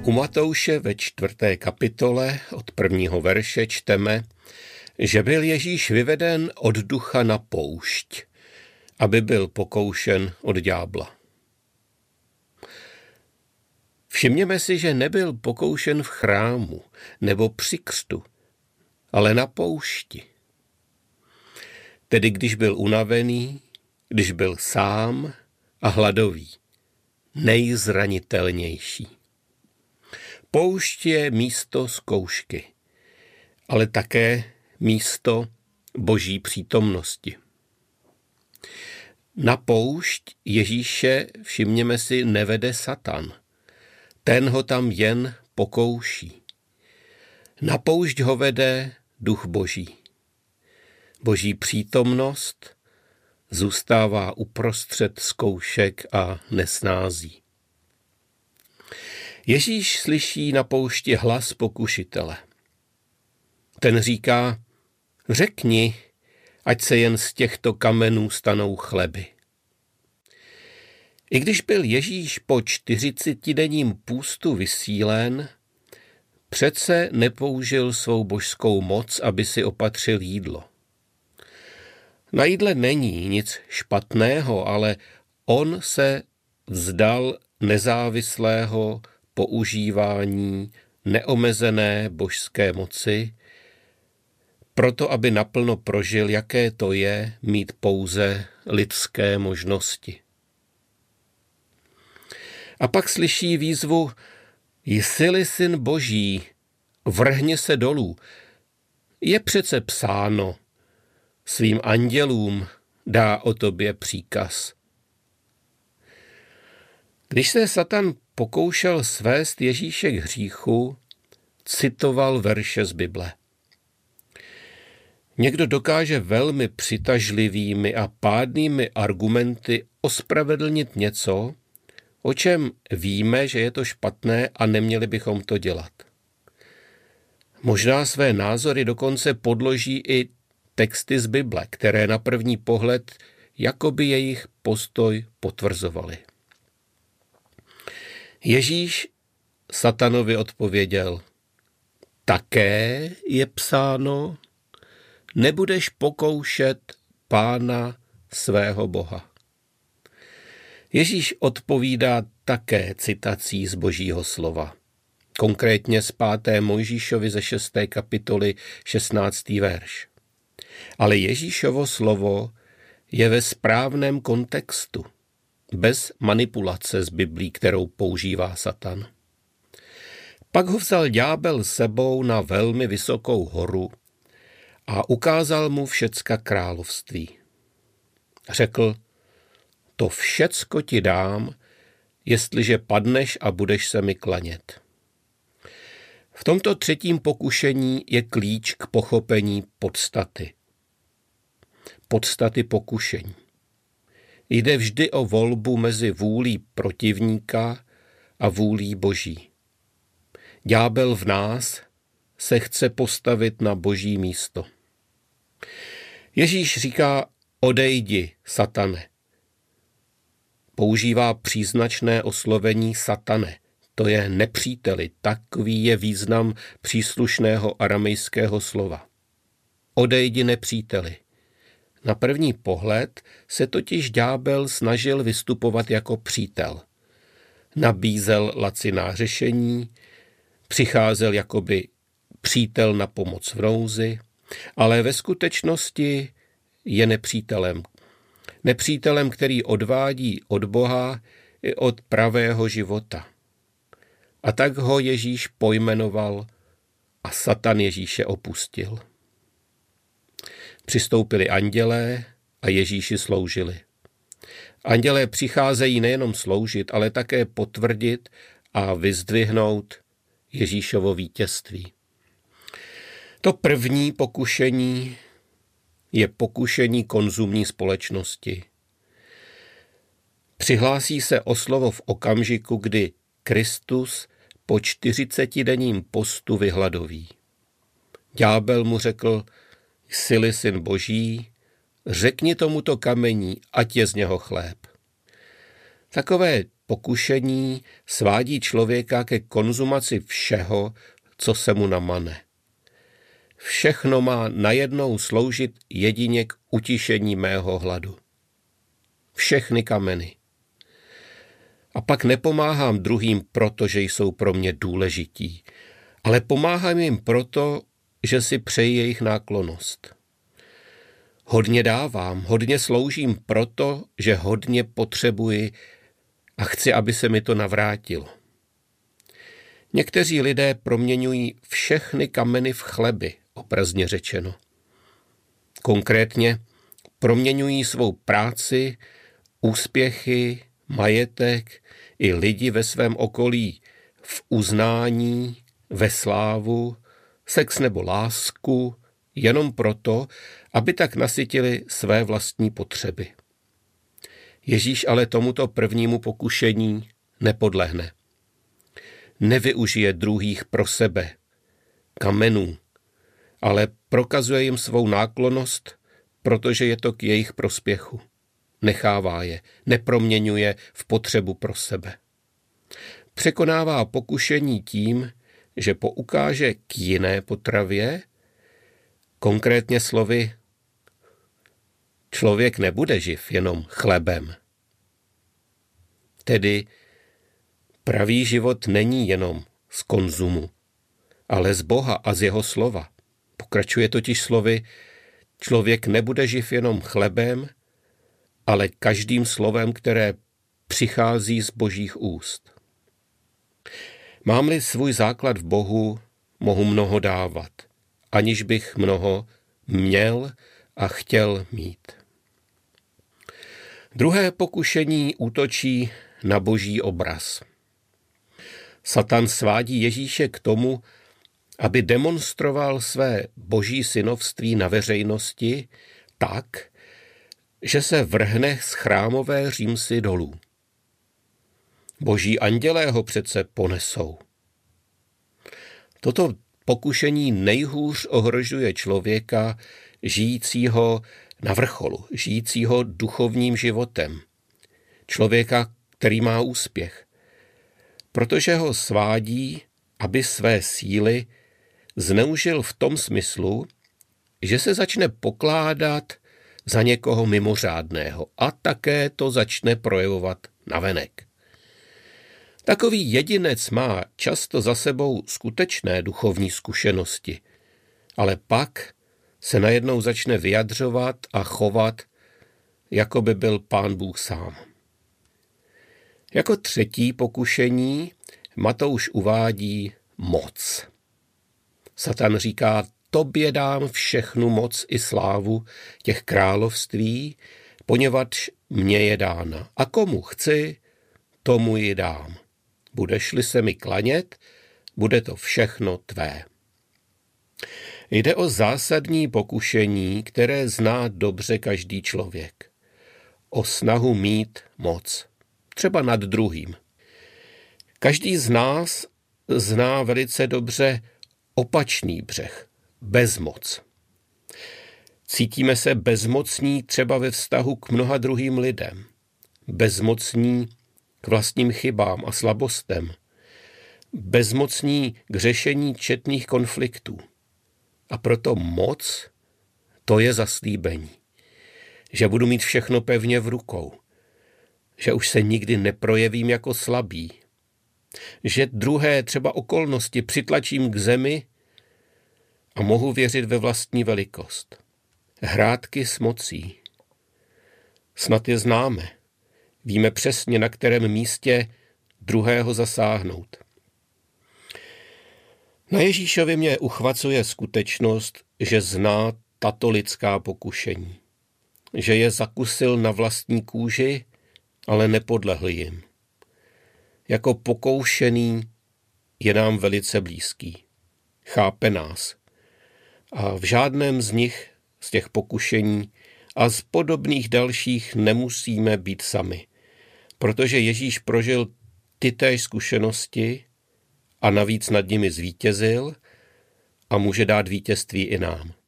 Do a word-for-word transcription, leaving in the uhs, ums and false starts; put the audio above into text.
U Matouše ve čtvrté kapitole od prvního verše čteme, že byl Ježíš vyveden od ducha na poušť, aby byl pokoušen od ďábla. Všimněme si, že nebyl pokoušen v chrámu nebo při křtu, ale na poušti. Tedy když byl unavený, když byl sám a hladový, nejzranitelnější. Poušť je místo zkoušky, ale také místo Boží přítomnosti. Na poušť Ježíše, všimněme si, nevede Satan. Ten ho tam jen pokouší. Na poušť ho vede Duch Boží. Boží přítomnost zůstává uprostřed zkoušek a nesnází. Ježíš slyší na poušti hlas pokušitele. Ten říká, řekni, ať se jen z těchto kamenů stanou chleby. I když byl Ježíš po čtyřicetidenním půstu vysílen, přece nepoužil svou božskou moc, aby si opatřil jídlo. Na jídle není nic špatného, ale on se vzdal nezávislého používání neomezené božské moci, proto aby naplno prožil, jaké to je mít pouze lidské možnosti. A pak slyší výzvu, jsi-li syn Boží, vrhni se dolů. Je přece psáno, svým andělům dá o tobě příkaz. Když se Satan pokoušel svést Ježíše k hříchu, citoval verše z Bible. Někdo dokáže velmi přitažlivými a pádnými argumenty ospravedlnit něco, o čem víme, že je to špatné a neměli bychom to dělat. Možná své názory dokonce podloží i texty z Bible, které na první pohled jakoby jejich postoj potvrzovaly. Ježíš Satanovi odpověděl, také je psáno, nebudeš pokoušet Pána svého Boha. Ježíš odpovídá také citací z Božího slova. Konkrétně z páté Mojžíšovi ze šesté kapitoly šestnáctý verš. Ale Ježíšovo slovo je ve správném kontextu, bez manipulace z Biblí, kterou používá Satan. Pak ho vzal ďábel sebou na velmi vysokou horu a ukázal mu všecka království. Řekl, to všecko ti dám, jestliže padneš a budeš se mi klanět. V tomto třetím pokušení je klíč k pochopení podstaty. Podstaty pokušení. Jde vždy o volbu mezi vůlí protivníka a vůlí Boží. Ďábel v nás se chce postavit na Boží místo. Ježíš říká, odejdi, Satane. Používá příznačné oslovení Satane, to je nepříteli, takový je význam příslušného aramejského slova. Odejdi, nepříteli. Na první pohled se totiž ďábel snažil vystupovat jako přítel. Nabízel laciná řešení, přicházel jakoby přítel na pomoc v nouzi, ale ve skutečnosti je nepřítelem. Nepřítelem, který odvádí od Boha i od pravého života. A tak ho Ježíš pojmenoval a Satan Ježíše opustil. Přistoupili andělé a Ježíši sloužili. Andělé přicházejí nejenom sloužit, ale také potvrdit a vyzdvihnout Ježíšovo vítězství. To první pokušení je pokušení konzumní společnosti. Přihlásí se o slovo v okamžiku, kdy Kristus po čtyřicetidenním postu vyhladoví. Ďábel mu řekl, jsi-li syn Boží, řekni tomuto kamení, ať je z něho chléb. Takové pokušení svádí člověka ke konzumaci všeho, co se mu namane. Všechno má najednou sloužit jedině k utišení mého hladu. Všechny kameny. A pak nepomáhám druhým proto, že jsou pro mě důležití, ale pomáhám jim proto, že si přeji jejich náklonnost. Hodně dávám, hodně sloužím proto, že hodně potřebuji a chci, aby se mi to navrátilo. Někteří lidé proměňují všechny kameny v chleby, obrazně řečeno. Konkrétně proměňují svou práci, úspěchy, majetek i lidi ve svém okolí v uznání, ve slávu, sex nebo lásku, jenom proto, aby tak nasytili své vlastní potřeby. Ježíš ale tomuto prvnímu pokušení nepodlehne. Nevyužije druhých pro sebe, kamenů, ale prokazuje jim svou náklonnost, protože je to k jejich prospěchu. Nechává je, neproměňuje v potřebu pro sebe. Překonává pokušení tím, že poukáže k jiné potravě, konkrétně slovy: člověk nebude živ jenom chlebem. Tedy pravý život není jenom z konzumu, ale z Boha a z jeho slova. Pokračuje totiž slovy: člověk nebude živ jenom chlebem, ale každým slovem, které přichází z Božích úst. Mám-li svůj základ v Bohu, mohu mnoho dávat, aniž bych mnoho měl a chtěl mít. Druhé pokušení útočí na Boží obraz. Satan svádí Ježíše k tomu, aby demonstroval své boží synovství na veřejnosti tak, že se vrhne z chrámové římsy dolů. Boží andělé ho přece ponesou. Toto pokušení nejhůř ohrožuje člověka žijícího na vrcholu, žijícího duchovním životem. Člověka, který má úspěch. Protože ho svádí, aby své síly zneužil v tom smyslu, že se začne pokládat za někoho mimořádného a také to začne projevovat navenek. Takový jedinec má často za sebou skutečné duchovní zkušenosti, ale pak se najednou začne vyjadřovat a chovat, jako by byl Pán Bůh sám. Jako třetí pokušení Matouš uvádí moc. Satan říká: tobě dám všechnu moc i slávu těch království, poněvadž mně je dána. A komu chci, tomu ji dám. Budeš-li se mi klanět, bude to všechno tvé. Jde o zásadní pokušení, které zná dobře každý člověk. O snahu mít moc, třeba nad druhým. Každý z nás zná velice dobře opačný břeh, bezmoc. Cítíme se bezmocní třeba ve vztahu k mnoha druhým lidem. Bezmocní k vlastním chybám a slabostem. Bezmocní k řešení četných konfliktů. A proto moc, to je zaslíbení. Že budu mít všechno pevně v rukou. Že už se nikdy neprojevím jako slabý. Že druhé třeba okolnosti přitlačím k zemi a mohu věřit ve vlastní velikost. Hrátky s mocí. Snad je známe. Víme přesně, na kterém místě druhého zasáhnout. Na Ježíšovi mě uchvacuje skutečnost, že zná tato lidská pokušení. Že je zakusil na vlastní kůži, ale nepodlehl jim. Jako pokoušený je nám velice blízký. Chápe nás. A v žádném z nich, z těch pokušení a z podobných dalších nemusíme být sami. Protože Ježíš prožil tytéž zkušenosti a navíc nad nimi zvítězil a může dát vítězství i nám.